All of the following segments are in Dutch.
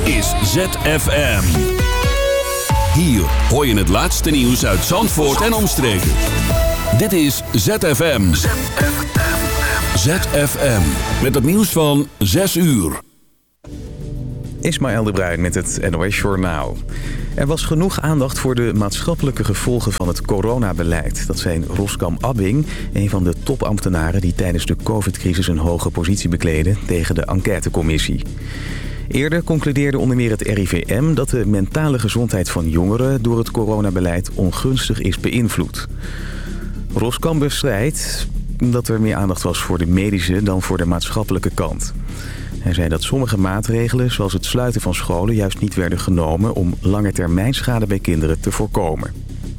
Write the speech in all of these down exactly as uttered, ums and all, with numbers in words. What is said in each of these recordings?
is Z F M. Hier hoor je het laatste nieuws uit Zandvoort en omstreken. Dit is Z F M. Z F M. Met het nieuws van zes uur. Ismaël de Bruin met het N O S Journaal. Er was genoeg aandacht voor de maatschappelijke gevolgen van het coronabeleid. Dat zei Roskam Abbing, een van de topambtenaren die tijdens de covid-crisis een hoge positie bekleden, tegen de enquêtecommissie. Eerder concludeerde onder meer het R I V M dat de mentale gezondheid van jongeren door het coronabeleid ongunstig is beïnvloed. Roskam bestrijdt dat er meer aandacht was voor de medische dan voor de maatschappelijke kant. Hij zei dat sommige maatregelen, zoals het sluiten van scholen, juist niet werden genomen om langetermijnschade bij kinderen te voorkomen.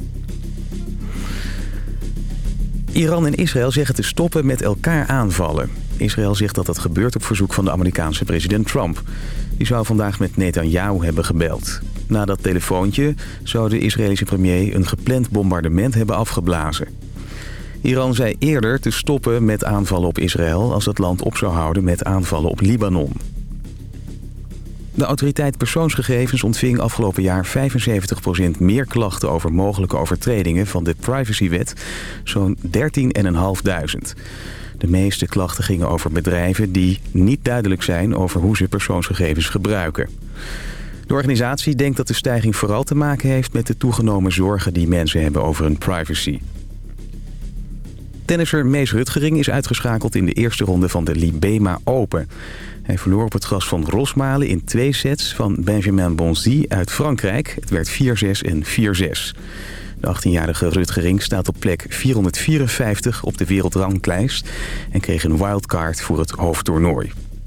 Iran en Israël zeggen te stoppen met elkaar aanvallen. Israël zegt dat dat gebeurt op verzoek van de Amerikaanse president Trump. Die zou vandaag met Netanyahu hebben gebeld. Na dat telefoontje zou de Israëlische premier een gepland bombardement hebben afgeblazen. Iran zei eerder te stoppen met aanvallen op Israël als het land op zou houden met aanvallen op Libanon. De autoriteit persoonsgegevens ontving afgelopen jaar vijfenzeventig procent meer klachten over mogelijke overtredingen van de privacywet, zo'n dertienduizend vijfhonderd. De meeste klachten gingen over bedrijven die niet duidelijk zijn over hoe ze persoonsgegevens gebruiken. De organisatie denkt dat de stijging vooral te maken heeft met de toegenomen zorgen die mensen hebben over hun privacy. Tennisser Mees Rutgering is uitgeschakeld in de eerste ronde van de Libema Open. Hij verloor op het gras van Rosmalen in twee sets van Benjamin Bonzi uit Frankrijk. Het werd vier zes en vier zes. De achttienjarige Rutgering staat op plek vierhonderdvierenvijftig op de wereldranglijst en kreeg een wildcard voor het hoofdtoernooi.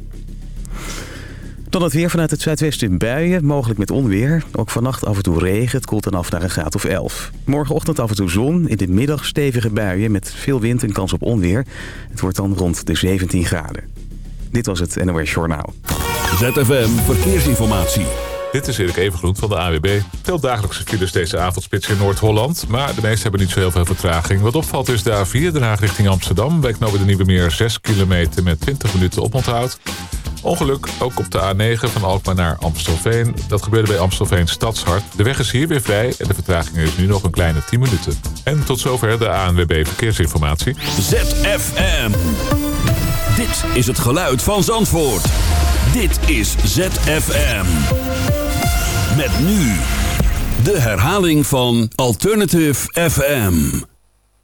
Dan het weer vanuit het zuidwesten buien, mogelijk met onweer. Ook vannacht af en toe regen, het koelt dan af naar een graad of elf. Morgenochtend af en toe zon, in de middag stevige buien met veel wind en kans op onweer. Het wordt dan rond de zeventien graden. Dit was het N O S Journaal. Z F M Verkeersinformatie. Dit is Erik Evengroen van de A W B. Veel dagelijkse files deze avondspits in Noord-Holland, maar de meeste hebben niet zo heel veel vertraging. Wat opvalt is de A vier, Den Haag richting Amsterdam. Bij knooppunt de Nieuwe Meer zes kilometer met twintig minuten oponthoud. Ongeluk ook op de A negen van Alkmaar naar Amstelveen. Dat gebeurde bij Amstelveen Stadshart. De weg is hier weer vrij en de vertraging is nu nog een kleine tien minuten. En tot zover de A N W B Verkeersinformatie. Z F M. Dit is het geluid van Zandvoort. Dit is Z F M. Met nu de herhaling van Alternative F M.